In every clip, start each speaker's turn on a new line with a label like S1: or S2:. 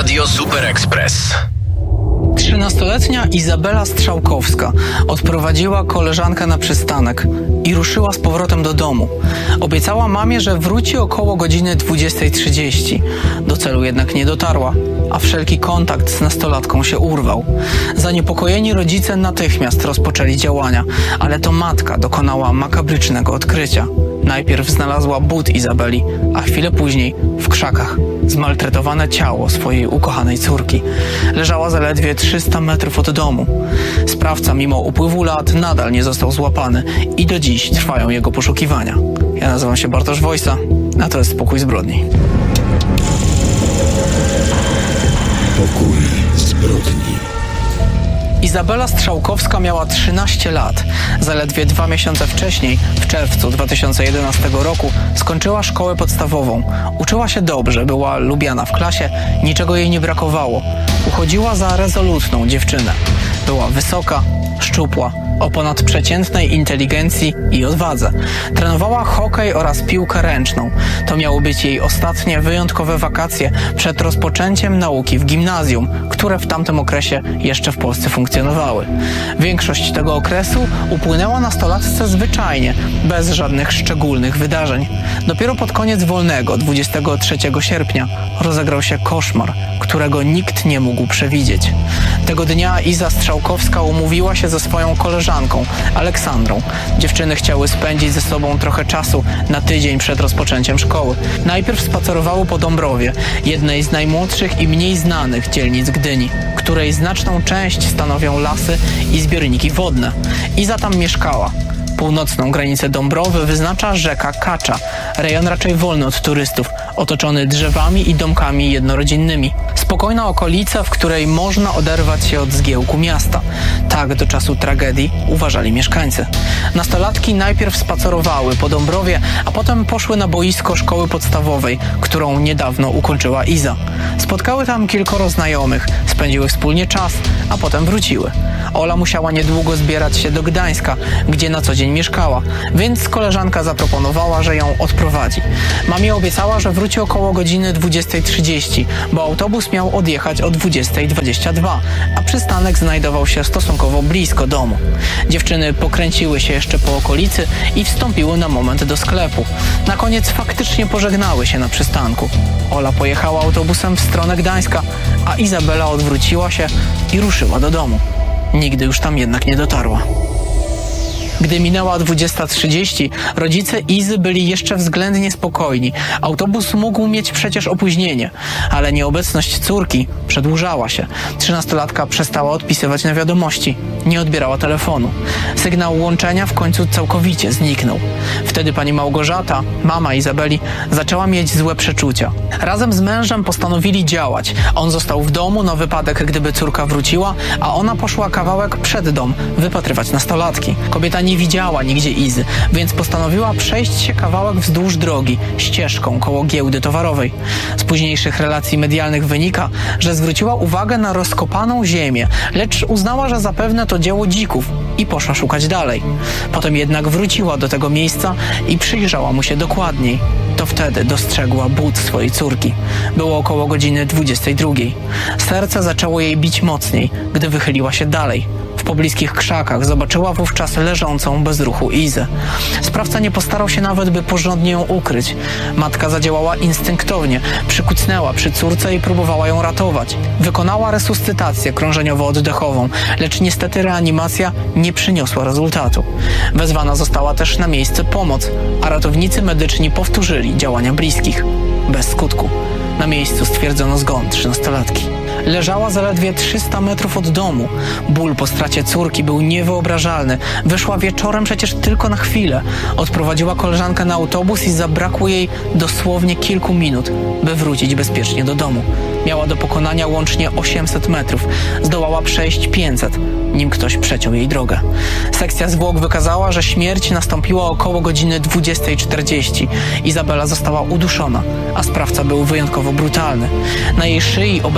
S1: Radio Super Express.
S2: 13-letnia Izabela Strzałkowska odprowadziła koleżankę na przystanek i ruszyła z powrotem do domu. Obiecała mamie, że wróci około godziny 20:30. Do celu jednak nie dotarła, a wszelki kontakt z nastolatką się urwał. Zaniepokojeni rodzice natychmiast rozpoczęli działania, ale to matka dokonała makabrycznego odkrycia. Najpierw znalazła but Izabeli, a chwilę później w krzakach zmaltretowane ciało swojej ukochanej córki. Leżała zaledwie 300 metrów od domu. Sprawca mimo upływu lat nadal nie został złapany i do dziś trwają jego poszukiwania. Ja nazywam się Bartosz Wojsa, a to jest Spokój Zbrodni.
S3: Pokój Zbrodni.
S2: Izabela Strzałkowska miała 13 lat. Zaledwie 2 miesiące wcześniej, w czerwcu 2011 roku, skończyła szkołę podstawową. Uczyła się dobrze, była lubiana w klasie, niczego jej nie brakowało. Uchodziła za rezolutną dziewczynę. Była wysoka, szczupła, o ponadprzeciętnej inteligencji i odwadze. Trenowała hokej oraz piłkę ręczną. To miały być jej ostatnie wyjątkowe wakacje przed rozpoczęciem nauki w gimnazjum, które w tamtym okresie jeszcze w Polsce funkcjonowały. Większość tego okresu upłynęła nastolatce zwyczajnie, bez żadnych szczególnych wydarzeń. Dopiero pod koniec wolnego, 23 sierpnia, rozegrał się koszmar, którego nikt nie mógł przewidzieć. Tego dnia Iza Strzałkowska umówiła się ze swoją koleżanką, Aleksandrą. Dziewczyny chciały spędzić ze sobą trochę czasu na tydzień przed rozpoczęciem szkoły. Najpierw spacerowały po Dąbrowie, jednej z najmłodszych i mniej znanych dzielnic Gdyni, której znaczną część stanowią lasy i zbiorniki wodne. Iza tam mieszkała. Północną granicę Dąbrowy wyznacza rzeka Kacza, rejon raczej wolny od turystów, otoczony drzewami i domkami jednorodzinnymi. Spokojna okolica, w której można oderwać się od zgiełku miasta. Tak do czasu tragedii uważali mieszkańcy. Nastolatki najpierw spacerowały po Dąbrowie, a potem poszły na boisko szkoły podstawowej, którą niedawno ukończyła Iza. Spotkały tam kilkoro znajomych, spędziły wspólnie czas, a potem wróciły. Ola musiała niedługo zbierać się do Gdańska, gdzie na co dzień mieszkała, więc koleżanka zaproponowała, że ją odprowadzi. Mamie obiecała, że wróci około godziny 20:30, bo autobus miał odjechać o 20:22, a przystanek znajdował się stosunkowo blisko domu. Dziewczyny pokręciły się jeszcze po okolicy i wstąpiły na moment do sklepu. Na koniec faktycznie pożegnały się na przystanku. Ola pojechała autobusem w stronę Gdańska, a Izabela odwróciła się i ruszyła do domu. Nigdy już tam jednak nie dotarła. Gdy minęła 20:30, rodzice Izy byli jeszcze względnie spokojni. Autobus mógł mieć przecież opóźnienie, ale nieobecność córki przedłużała się. 13-latka przestała odpisywać na wiadomości, nie odbierała telefonu. Sygnał łączenia w końcu całkowicie zniknął. Wtedy pani Małgorzata, mama Izabeli, zaczęła mieć złe przeczucia. Razem z mężem postanowili działać. On został w domu na wypadek, gdyby córka wróciła, a ona poszła kawałek przed dom wypatrywać nastolatki. Kobieta nie widziała nigdzie Izy, więc postanowiła przejść się kawałek wzdłuż drogi, ścieżką koło giełdy towarowej. Z późniejszych relacji medialnych wynika, że zwróciła uwagę na rozkopaną ziemię, lecz uznała, że zapewne to dzieło dzików i poszła szukać dalej. Potem jednak wróciła do tego miejsca i przyjrzała mu się dokładniej. To wtedy dostrzegła but swojej córki. Było około godziny 22. Serce zaczęło jej bić mocniej, gdy wychyliła się dalej. W pobliskich krzakach zobaczyła wówczas leżącą bez ruchu Izę. Sprawca nie postarał się nawet, by porządnie ją ukryć. Matka zadziałała instynktownie, przykucnęła przy córce i próbowała ją ratować. Wykonała resuscytację krążeniowo-oddechową, lecz niestety reanimacja nie przyniosła rezultatu. Wezwana została też na miejsce pomoc, a ratownicy medyczni powtórzyli działania bliskich. Bez skutku. Na miejscu stwierdzono zgon 13-latki. Leżała zaledwie 300 metrów od domu. Ból po stracie córki był niewyobrażalny. Wyszła wieczorem przecież tylko na chwilę. Odprowadziła koleżankę na autobus i zabrakło jej dosłownie kilku minut, by wrócić bezpiecznie do domu. Miała do pokonania łącznie 800 metrów. Zdołała przejść 500, nim ktoś przeciął jej drogę. Sekcja zwłok wykazała, że śmierć nastąpiła około godziny 20:40. Izabela została uduszona, a sprawca był wyjątkowo brutalny. Na jej szyi obecne były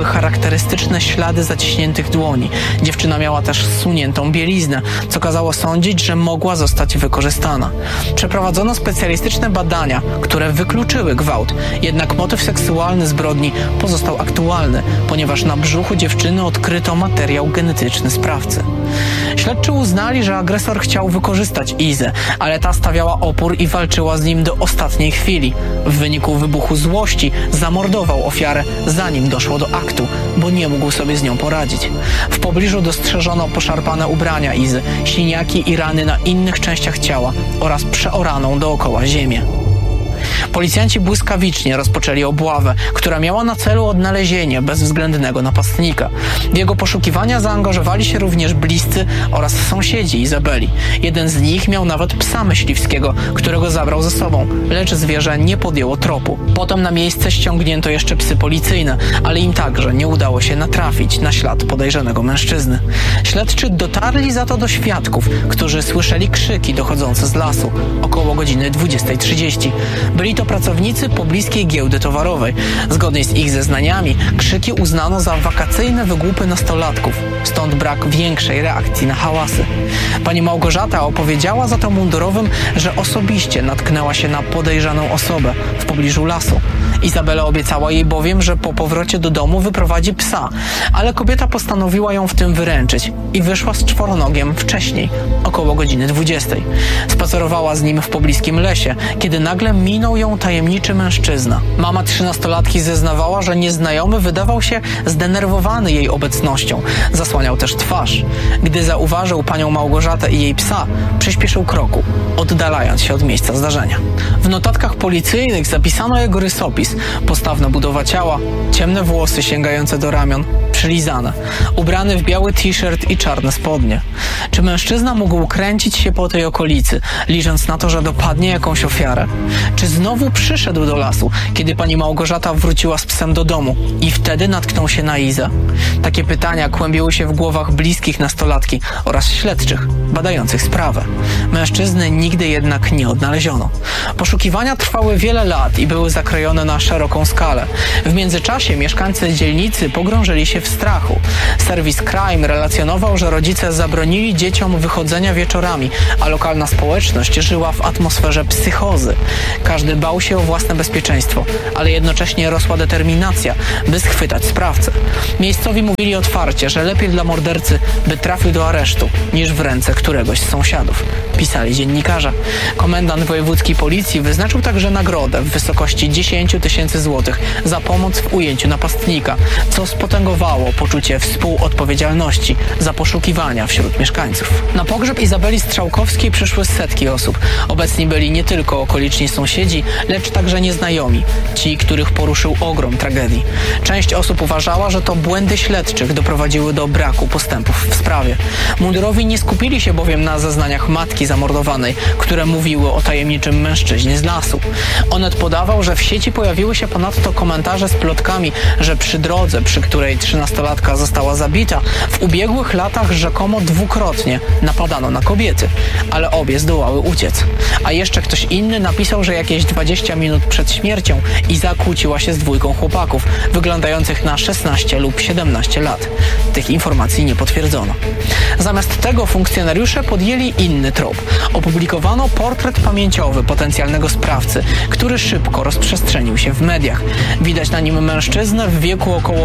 S2: były charakterystyczne ślady zaciśniętych dłoni. Dziewczyna miała też zsuniętą bieliznę, co kazało sądzić, że mogła zostać wykorzystana. Przeprowadzono specjalistyczne badania, które wykluczyły gwałt, jednak motyw seksualny zbrodni pozostał aktualny, ponieważ na brzuchu dziewczyny odkryto materiał genetyczny sprawcy. Śledczy uznali, że agresor chciał wykorzystać Izę, ale ta stawiała opór i walczyła z nim do ostatniej chwili. W wyniku wybuchu złości zamordował ofiarę, zanim doszło do aktu, bo nie mógł sobie z nią poradzić. W pobliżu dostrzeżono poszarpane ubrania Izy, siniaki i rany na innych częściach ciała oraz przeoraną dookoła ziemię. Policjanci błyskawicznie rozpoczęli obławę, która miała na celu odnalezienie bezwzględnego napastnika. W jego poszukiwania zaangażowali się również bliscy oraz sąsiedzi Izabeli. Jeden z nich miał nawet psa myśliwskiego, którego zabrał ze sobą, lecz zwierzę nie podjęło tropu. Potem na miejsce ściągnięto jeszcze psy policyjne, ale im także nie udało się natrafić na ślad podejrzanego mężczyzny. Śledczy dotarli za to do świadków, którzy słyszeli krzyki dochodzące z lasu około godziny 20:30. Byli to pracownicy pobliskiej giełdy towarowej. Zgodnie z ich zeznaniami krzyki uznano za wakacyjne wygłupy nastolatków, stąd brak większej reakcji na hałasy. Pani Małgorzata opowiedziała za to mundurowym, że osobiście natknęła się na podejrzaną osobę w pobliżu lasu. Izabela obiecała jej bowiem, że po powrocie do domu wyprowadzi psa, ale kobieta postanowiła ją w tym wyręczyć i wyszła z czworonogiem wcześniej, około godziny 20. Spacerowała z nim w pobliskim lesie, kiedy nagle minął ją tajemniczy mężczyzna. Mama 13-latki zeznawała, że nieznajomy wydawał się zdenerwowany jej obecnością. Zasłaniał też twarz. Gdy zauważył panią Małgorzatę i jej psa, przyspieszył kroku, oddalając się od miejsca zdarzenia. W notatkach policyjnych zapisano jego rysopis. Postawna budowa ciała, ciemne włosy sięgające do ramion, przylizane, ubrany w biały t-shirt i czarne spodnie. Czy mężczyzna mógł kręcić się po tej okolicy, licząc na to, że dopadnie jakąś ofiarę? Czy znowu przyszedł do lasu, kiedy pani Małgorzata wróciła z psem do domu i wtedy natknął się na Izę? Takie pytania kłębiły się w głowach bliskich nastolatki oraz śledczych badających sprawę. Mężczyzny nigdy jednak nie odnaleziono. Poszukiwania trwały wiele lat i były zakrojone na szeroką skalę. W międzyczasie mieszkańcy dzielnicy pogrążyli się w strachu. Serwis Crime relacjonował, że rodzice zabronili dzieciom wychodzenia wieczorami, a lokalna społeczność żyła w atmosferze psychozy. Każdy bał się o własne bezpieczeństwo, ale jednocześnie rosła determinacja, by schwytać sprawcę. Miejscowi mówili otwarcie, że lepiej dla mordercy, by trafił do aresztu, niż w ręce któregoś z sąsiadów, pisali dziennikarze. Komendant wojewódzki policji wyznaczył także nagrodę w wysokości 10 000 złotych za pomoc w ujęciu napastnika, co spotęgowało poczucie współodpowiedzialności za poszukiwania wśród mieszkańców. Na pogrzeb Izabeli Strzałkowskiej przyszły setki osób. Obecni byli nie tylko okoliczni sąsiedzi, lecz także nieznajomi, ci, których poruszył ogrom tragedii. Część osób uważała, że to błędy śledczych doprowadziły do braku postępów w sprawie. Mundurowi nie skupili się bowiem na zeznaniach matki zamordowanej, które mówiły o tajemniczym mężczyźnie z lasu. Onet podawał, że w sieci pojawiły się ponadto komentarze z plotkami, że przy drodze, przy której 13-latka została zabita, w ubiegłych latach rzekomo dwukrotnie napadano na kobiety, ale obie zdołały uciec. A jeszcze ktoś inny napisał, że jakieś 20 minut przed śmiercią Iza kłóciła się z dwójką chłopaków, wyglądających na 16 lub 17 lat. Tych informacji nie potwierdzono. Zamiast tego funkcjonariusze podjęli inny trop. Opublikowano portret pamięciowy potencjalnego sprawcy, który szybko rozprzestrzenił się w mediach. Widać na nim mężczyznę w wieku około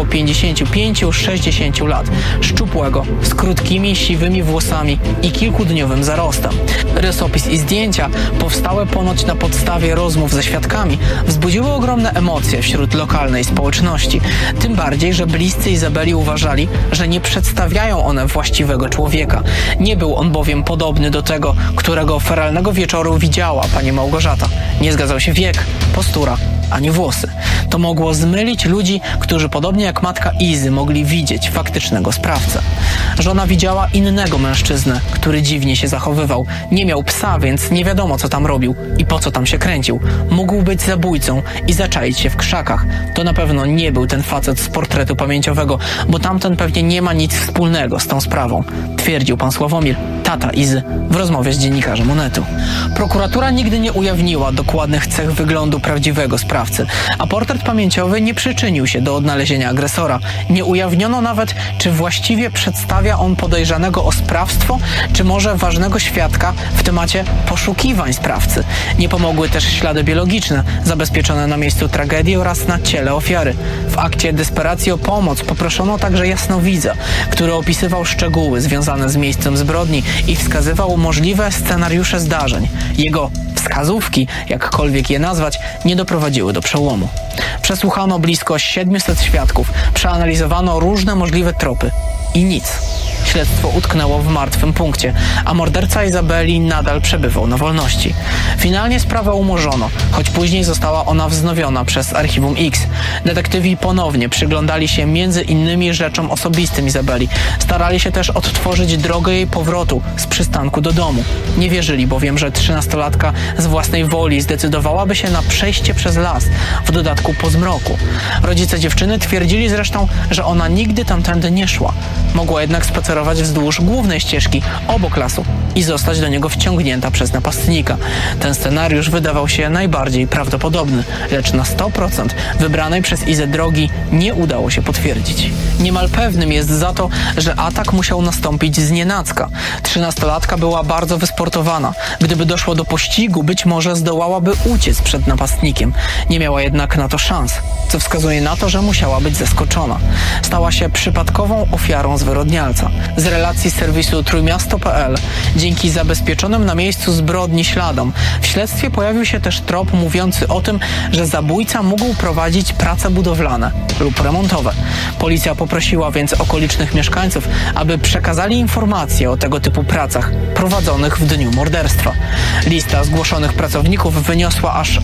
S2: 55-60 lat, szczupłego, z krótkimi, siwymi włosami i kilkudniowym zarostem. Rysopis i zdjęcia, powstałe ponoć na podstawie rozmów ze świadkami, wzbudziły ogromne emocje wśród lokalnej społeczności. Tym bardziej, że bliscy Izabeli uważali, że nie przedstawiają one właściwego człowieka. Nie był on bowiem podobny do tego, którego feralnego wieczoru widziała pani Małgorzata. Nie zgadzał się wiek, postura, ani włosy. To mogło zmylić ludzi, którzy podobnie jak matka Izy mogli widzieć faktycznego sprawcę. Żona widziała innego mężczyznę, który dziwnie się zachowywał. Nie miał psa, więc nie wiadomo, co tam robił i po co tam się kręcił. Mógł być zabójcą i zaczaić się w krzakach. To na pewno nie był ten facet z portretu pamięciowego, bo tamten pewnie nie ma nic wspólnego z tą sprawą, twierdził pan Sławomir, tata Izy, w rozmowie z dziennikarzem Onetu. Prokuratura nigdy nie ujawniła dokładnych cech wyglądu prawdziwego sprawcy. sprawcy, a portret pamięciowy nie przyczynił się do odnalezienia agresora. Nie ujawniono nawet, czy właściwie przedstawia on podejrzanego o sprawstwo, czy może ważnego świadka w temacie poszukiwań sprawcy. Nie pomogły też ślady biologiczne, zabezpieczone na miejscu tragedii oraz na ciele ofiary. W akcie desperacji o pomoc poproszono także jasnowidza, który opisywał szczegóły związane z miejscem zbrodni i wskazywał możliwe scenariusze zdarzeń. Jego wskazówki, jakkolwiek je nazwać, nie doprowadziły do przełomu. Przesłuchano blisko 700 świadków, przeanalizowano różne możliwe tropy i nic. Śledztwo utknęło w martwym punkcie, a morderca Izabeli nadal przebywał na wolności. Finalnie sprawę umorzono, choć później została ona wznowiona przez Archiwum X. Detektywi ponownie przyglądali się między innymi rzeczom osobistym Izabeli. Starali się też odtworzyć drogę jej powrotu z przystanku do domu. Nie wierzyli bowiem, że 13-latka z własnej woli zdecydowałaby się na przejście przez las, w dodatku po zmroku. Rodzice dziewczyny twierdzili zresztą, że ona nigdy tamtędy nie szła. Mogła jednak spacerować wzdłuż głównej ścieżki obok lasu i zostać do niego wciągnięta przez napastnika. Ten scenariusz wydawał się najbardziej prawdopodobny, lecz na 100% wybranej przez Izę drogi nie udało się potwierdzić. Niemal pewnym jest za to, że atak musiał nastąpić znienacka. 13-latka była bardzo wysportowana. Gdyby doszło do pościgu, być może zdołałaby uciec przed napastnikiem. Nie miała jednak na to szans, co wskazuje na to, że musiała być zaskoczona. Stała się przypadkową ofiarą zwyrodnialca. Z relacji serwisu trójmiasto.pl, dzięki zabezpieczonym na miejscu zbrodni śladom, w śledztwie pojawił się też trop mówiący o tym, że zabójca mógł prowadzić prace budowlane lub remontowe. Policja poprosiła więc okolicznych mieszkańców, aby przekazali informacje o tego typu pracach prowadzonych w dniu morderstwa. Lista zgłoszonych pracowników wyniosła aż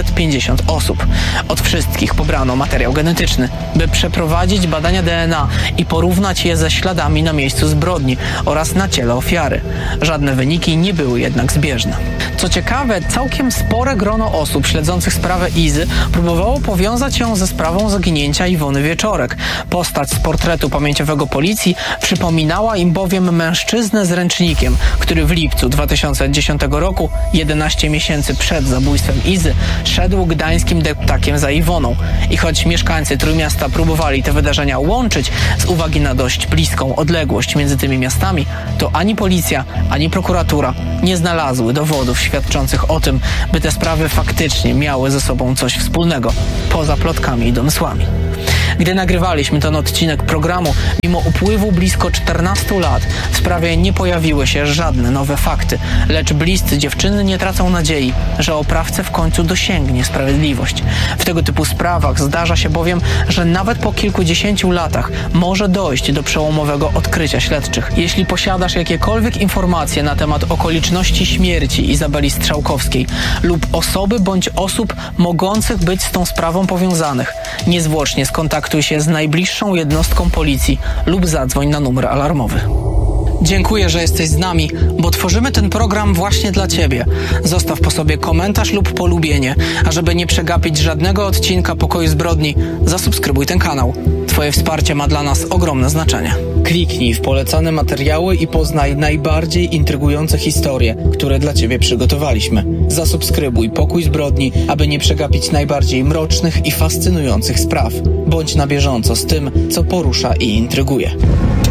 S2: 650 osób. Od wszystkich pobrano materiał genetyczny, by przeprowadzić badania DNA i porównać je ze śladami na miejscu zbrodni oraz na ciele ofiary. Żadne wyniki nie były jednak zbieżne. Co ciekawe, całkiem spore grono osób śledzących sprawę Izy próbowało powiązać ją ze sprawą zaginięcia Iwony Wieczorek. Postać z portretu pamięciowego policji przypominała im bowiem mężczyznę z ręcznikiem, który w lipcu 2010 roku, 11 miesięcy przed zabójstwem Izy, szedł gdańskim deptakiem za Iwoną. I choć mieszkańcy Trójmiasta próbowali te wydarzenia łączyć z uwagi na dość bliską odległość między tymi miastami, to ani policja, ani prokuratura nie znalazły dowodów świadczących o tym, by te sprawy faktycznie miały ze sobą coś wspólnego, poza plotkami i domysłami. Gdy nagrywaliśmy ten odcinek programu, mimo upływu blisko 14 lat w sprawie nie pojawiły się żadne nowe fakty, lecz bliscy dziewczyny nie tracą nadziei, że oprawcę w końcu dosięgnie sprawiedliwość. W tego typu sprawach zdarza się bowiem, że nawet po kilkudziesięciu latach może dojść do przełomowego odkrycia śledczych. Jeśli posiadasz jakiekolwiek informacje na temat okoliczności śmierci Izabeli Strzałkowskiej lub osoby bądź osób mogących być z tą sprawą powiązanych, niezwłocznie skontaktuj się z najbliższą jednostką policji lub zadzwoń na numer alarmowy. Dziękuję, że jesteś z nami, bo tworzymy ten program właśnie dla Ciebie. Zostaw po sobie komentarz lub polubienie, a żeby nie przegapić żadnego odcinka Pokoju Zbrodni, zasubskrybuj ten kanał. Twoje wsparcie ma dla nas ogromne znaczenie. Kliknij w polecane materiały i poznaj najbardziej intrygujące historie, które dla Ciebie przygotowaliśmy. Zasubskrybuj Pokój Zbrodni, aby nie przegapić najbardziej mrocznych i fascynujących spraw. Bądź na bieżąco z tym, co porusza i intryguje.